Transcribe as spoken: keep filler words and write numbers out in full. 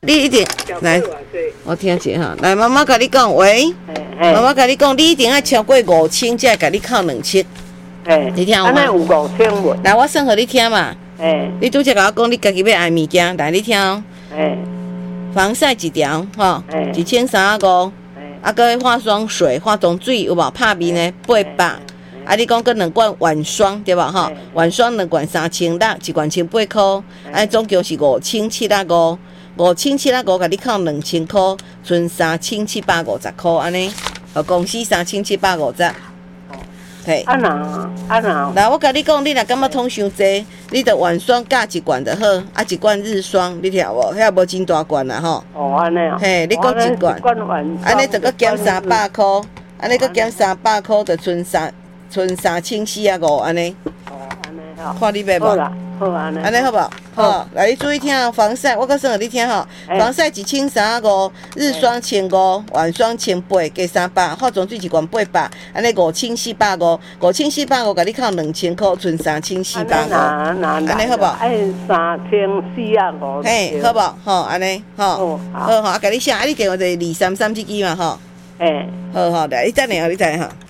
你一定来，我听一下哈。来，妈妈甲你讲，喂，妈妈甲你讲，你一定要超过五千，才会甲你扣两千。你听有吗？ 安尼有五千无？ 来，我算互你听嘛。 哎， 你拄则甲我讲，你家己要爱物件，来你听哦。 哎， 防晒一条，吼，一千三十五。啊，搁化妆水、化妆水有无？拍面的八百。啊，你讲搁两罐晚霜对吧？吼，晚霜两罐三千六，一罐千八箍，啊，总共是五千七百五。五千七百五，甲你扣两千块，剩三千七百五十块，安尼，互公司三千七百五十。嘿， 啊那啊那， 来，我甲你讲，你若感觉通伤济，你着晚霜加一罐就好，啊一罐日霜，你听有无？遐无真大罐啦吼。 哦，安尼哦。 嘿，你搁一罐，安尼着搁减三百块，安尼搁减三百块，着剩三剩三千四啊五，安尼。 哦，安尼好。 看你要无？ 好啦。好安尼， 安尼好不好？好，来你注意听哦，防晒，我告诉你听吼，防晒一千三十五，日霜千五，晚霜千八，加三百，化妆水一罐八百，安尼五千四百五，五千四百五，甲你扣两千块，剩三千四百五，安尼好不好？ 哎，三千四啊五。 嘿，好不好？吼，安尼，吼，好好，啊，甲你写，啊，你电话就二三三七几嘛，吼， 哎， 好好，来，你等下，你等下。